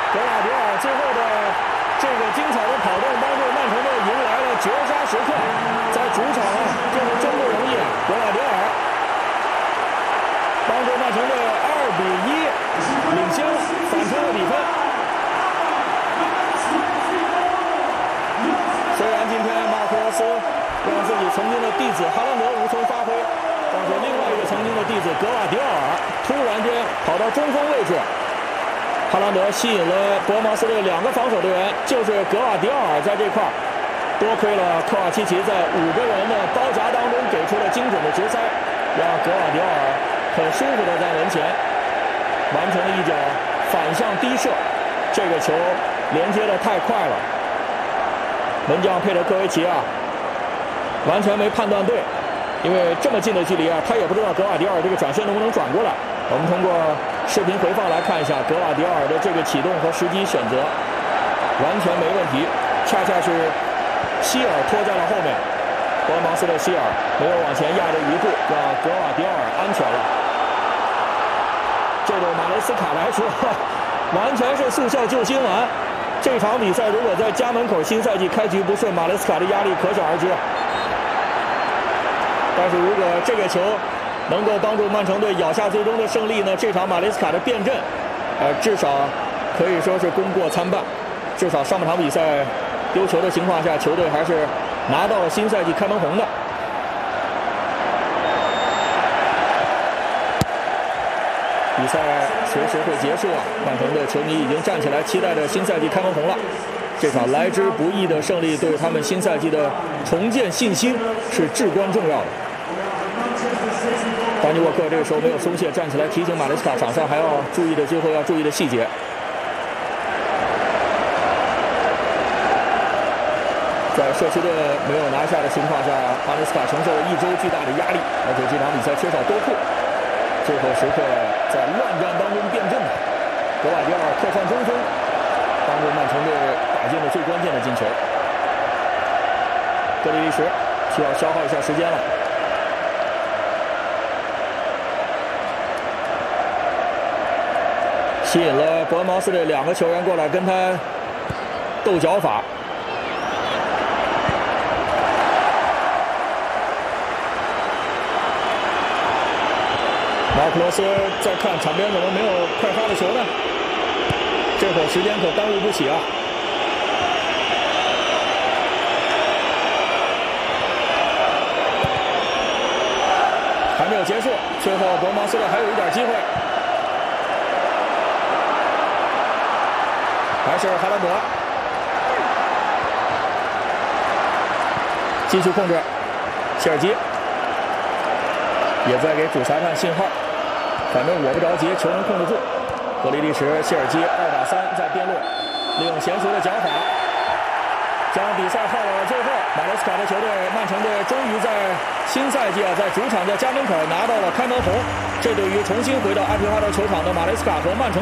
格瓦迪奥尔最后的这个精彩的跑动，帮助曼城队迎来了绝杀时刻。在主场啊，这是真不容易啊！格瓦迪奥尔帮助曼城队2比1领先，反超了比分。虽然今天马克罗斯让自己曾经的弟子哈兰德无从发挥，但是另外一个曾经的弟子格瓦迪奥尔突然间跑到中锋位置，哈兰德吸引了伯恩茅斯队2个防守队员，就是格瓦迪奥尔在这块多亏了科瓦契奇在5个人的包夹当中给出了精准的直塞，让格瓦迪奥尔很舒服的在门前完成了一脚反向低射，这个球连接的太快了。门将佩德科维奇啊，完全没判断对，因为这么近的距离啊，他也不知道格瓦迪奥尔这个转身能不能转过来。我们通过视频回放来看一下格瓦迪奥尔的这个启动和时机选择，完全没问题。恰恰是希尔拖在了后面，伯恩茅斯的希尔没有往前压着一步，让格瓦迪奥尔安全了。这对马雷斯卡来说，完全是速效救心丸。这场比赛如果在家门口新赛季开局不顺，马雷斯卡的压力可想而知。但是如果这个球能够帮助曼城队咬下最终的胜利呢，这场马雷斯卡的变阵，至少可以说是功过参半。至少上半场比赛丢球的情况下，球队还是拿到了新赛季开门红的。比赛随时会结束啊！曼城队球迷已经站起来期待着新赛季开门红了。这场来之不易的胜利对他们新赛季的重建信心是至关重要的。丹尼沃克这个时候没有松懈，站起来提醒马雷斯卡场上还要注意的最后要注意的细节。在社区队没有拿下的情况下，马雷斯卡承受了1周巨大的压力，而且这场比赛缺少多库。最后时刻在乱战当中变阵的格瓦迪奥尔客串中锋，帮助曼城队打进了最关键的进球。格里利什需要消耗一下时间了。吸引了伯恩茅斯队2个球员过来跟他斗脚法。马克罗斯在看场边怎么没有快发的球呢？这会儿时间可耽误不起啊！还没有结束，最后伯恩茅斯队还有一点机会，还是哈兰德继续控制，切尔基也在给主裁判信号。反正我不着急，球能控制住。格里利什、谢尔基2打3在边路，利用娴熟的脚法，将比赛耗到了最后。马雷斯卡的球队曼城队终于在新赛季在主场在家门口拿到了开门红，这对于重新回到安菲哈德球场的马雷斯卡和曼城